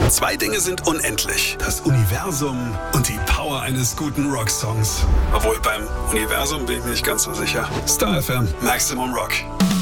Zwei Dinge sind unendlich. Das Universum und die Power eines guten Rocksongs. Obwohl beim Universum bin ich nicht ganz so sicher. Star FM, Maximum Rock.